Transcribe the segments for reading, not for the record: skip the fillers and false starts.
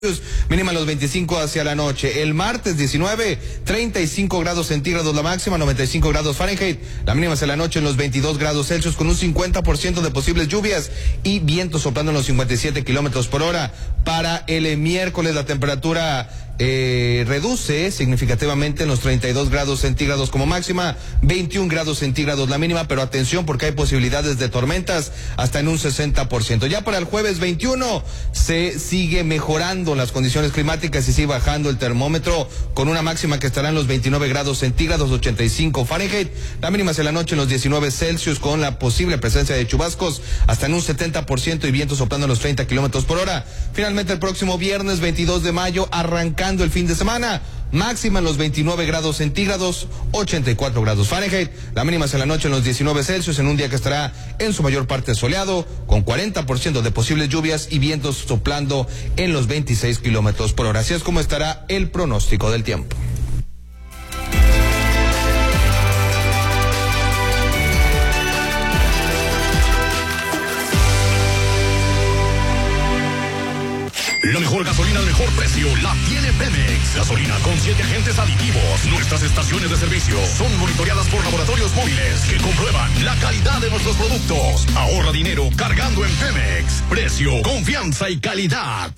Mínima los 25 hacia la noche. El martes 19, 35 grados centígrados la máxima, 95 grados Fahrenheit. La mínima hacia la noche en los 22 grados Celsius con un 50% de posibles lluvias y viento soplando en los 57 kilómetros por hora. Para el miércoles la temperatura reduce significativamente en los 32 grados centígrados como máxima, 21 grados centígrados la mínima, pero atención porque hay posibilidades de tormentas hasta en un 60%. Ya para el jueves 21 se sigue mejorando las condiciones climáticas y sigue bajando el termómetro con una máxima que estará en los 29 grados centígrados, 85 Fahrenheit, la mínima hacia la noche en los 19 Celsius con la posible presencia de chubascos hasta en un 70% y viento soplando en los 30 kilómetros por hora. Finalmente el próximo viernes 22 de mayo arrancando el fin de semana, máxima en los 29 grados centígrados, 84 grados Fahrenheit, la mínima hacia la noche en los 19 Celsius en un día que estará en su mayor parte soleado, con 40% de posibles lluvias y vientos soplando en los 26 kilómetros por hora. Así es como estará el pronóstico del tiempo. La mejor gasolina al mejor precio la tiene Pemex. Gasolina con 7 agentes aditivos. Nuestras estaciones de servicio son monitoreadas por laboratorios móviles que comprueban la calidad de nuestros productos. Ahorra dinero cargando en Pemex. Precio, confianza y calidad.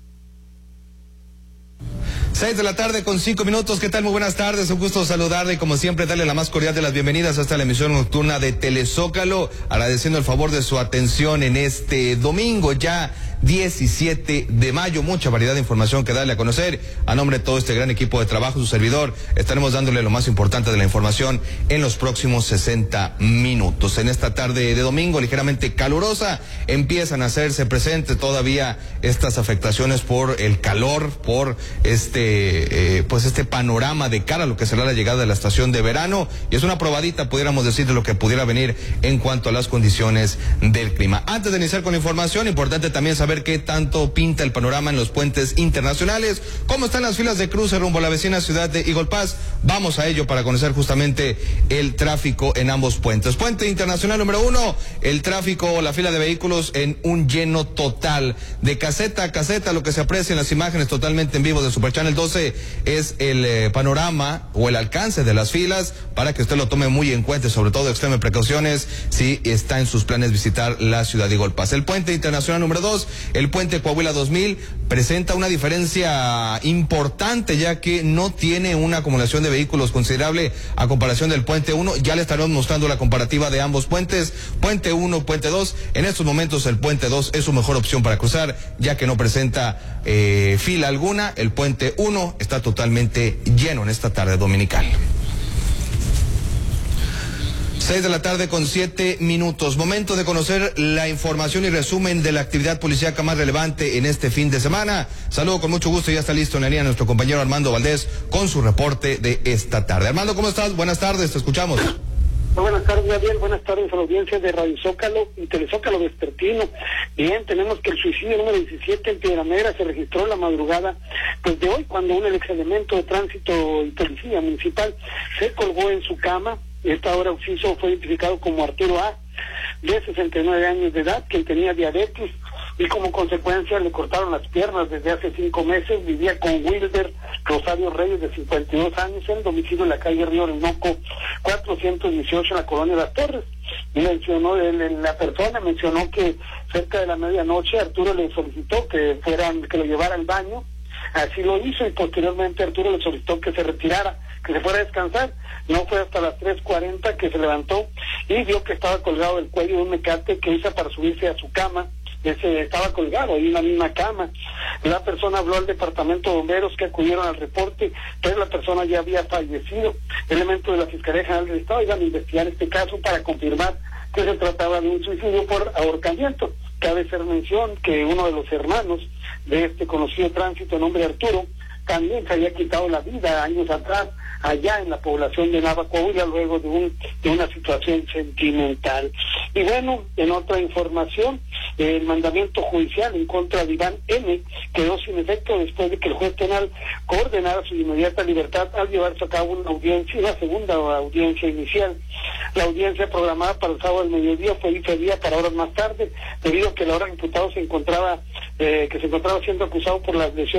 6 de la tarde con 5 minutos. ¿Qué tal? Muy buenas tardes. Un gusto saludarle y como siempre darle la más cordial de las bienvenidas hasta la emisión nocturna de Telezócalo, agradeciendo el favor de su atención en este domingo ya 17 de mayo. Mucha variedad de información que darle a conocer. A nombre de todo este gran equipo de trabajo, su servidor, estaremos dándole lo más importante de la información en los próximos 60 minutos. En esta tarde de domingo, ligeramente calurosa, empiezan a hacerse presentes todavía estas afectaciones por el calor, por este panorama de cara a lo que será la llegada de la estación de verano, y es una probadita, pudiéramos decir, de lo que pudiera venir en cuanto a las condiciones del clima. Antes de iniciar con la información, importante también saber qué tanto pinta el panorama en los puentes internacionales, cómo están las filas de cruce rumbo a la vecina ciudad de Eagle Pass. Vamos a ello para conocer justamente el tráfico en ambos puentes. Puente internacional número 1, el tráfico, la fila de vehículos en un lleno total, de caseta a caseta. Lo que se aprecia en las imágenes totalmente en vivo de Super Channel 12 es el panorama o el alcance de las filas, para que usted lo tome muy en cuenta, sobre todo extreme precauciones si está en sus planes visitar la ciudad de Eagle Pass. El puente internacional número 2, el puente Coahuila 2000, presenta una diferencia importante, ya que no tiene una acumulación de vehículos considerable a comparación del puente 1. Ya le estaremos mostrando la comparativa de ambos puentes, puente 1, puente 2. En estos momentos el puente 2 es su mejor opción para cruzar, ya que no presenta fila alguna. El puente 1 está totalmente lleno en esta tarde dominical. 6 de la tarde con 7 minutos. Momento de conocer la información y resumen de la actividad policíaca más relevante en este fin de semana. Saludo con mucho gusto, ya está listo en la línea nuestro compañero Armando Valdés con su reporte de esta tarde. Armando, ¿cómo estás? Buenas tardes, te escuchamos. Muy buenas tardes, Gabriel. Buenas tardes a la audiencia de Radio Zócalo y Telezócalo Vespertino. Bien, tenemos que el suicidio número 17 en Piedra Negra se registró la madrugada de hoy, cuando un ex elemento de tránsito y policía municipal se colgó en su cama. Esta hora occiso fue identificado como Arturo A., de 69 años de edad, quien tenía diabetes y como consecuencia le cortaron las piernas desde hace 5 meses. Vivía con Wilber Rosario Reyes, de 52 años, en domicilio en la calle Río Orinoco 418 en la colonia Las Torres. La persona mencionó que cerca de la medianoche Arturo le solicitó que lo llevara al baño. Así lo hizo y posteriormente Arturo le solicitó que se retirara, que se fuera a descansar. No fue hasta las 3:40 que se levantó y vio que estaba colgado del cuello de un mecate que usa para subirse a su cama. Estaba colgado ahí en la misma cama. La persona habló al departamento de bomberos, que acudieron al reporte, pero la persona ya había fallecido. Elementos de la Fiscalía General del Estado iban a investigar este caso para confirmar que se trataba de un suicidio por ahorcamiento. Cabe hacer mención que uno de los hermanos de este conocido tránsito, nombre Arturo, también se había quitado la vida años atrás allá en la población de Nava, Coahuila, luego de una situación sentimental. Y bueno, en otra información, el mandamiento judicial en contra de Iván M. quedó sin efecto después de que el juez penal coordenara su inmediata libertad al llevarse a cabo una segunda audiencia inicial. La audiencia programada para el sábado al mediodía fue diferida para horas más tarde, debido a que el ahora imputado se encontraba siendo acusado por las lesiones